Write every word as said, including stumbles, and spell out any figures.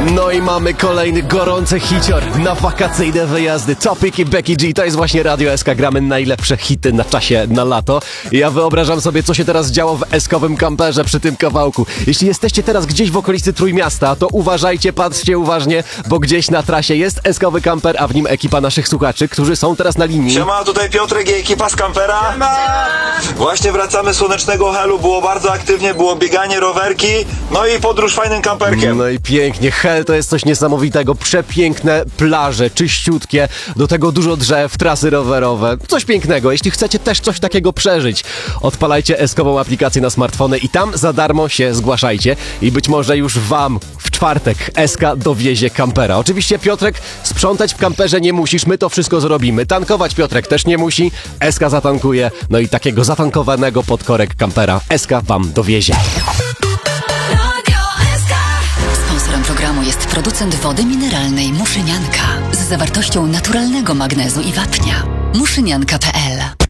No i mamy kolejny gorący hicior na wakacyjne wyjazdy. Topic i Becky G, to jest właśnie Radio S K. Gramy najlepsze hity na czasie, na lato. I ja wyobrażam sobie, co się teraz działo w eskowym kamperze przy tym kawałku. Jeśli jesteście teraz gdzieś w okolicy Trójmiasta, to uważajcie, patrzcie uważnie, bo gdzieś na trasie jest eskowy kamper, a w nim ekipa naszych słuchaczy, którzy są teraz na linii. Siema, tutaj Piotrek i ekipa z kampera. Siema. Właśnie wracamy z Słonecznego Helu, było bardzo aktywnie, było bieganie, rowerki, no i podróż fajnym kamperkiem. No i pięknie, Hel to jest coś niesamowitego, przepiękne plaże, czyściutkie, do tego dużo drzew, trasy rowerowe, coś pięknego. Jeśli chcecie też coś takiego przeżyć, odpalajcie eskową aplikację na smartfony i tam za darmo się zgłaszajcie i być może już wam w czwartek S K dowiezie kampera. Oczywiście Piotrek, sprzątać w kamperze nie musisz, my to wszystko zrobimy. Tankować Piotrek też nie musi, S K zatankuje, no i takiego zatankowanego podkorek kampera S K wam dowiezie. Sponsorem programu jest producent wody mineralnej Muszynianka z zawartością naturalnego magnezu i wapnia. muszynianka kropka p l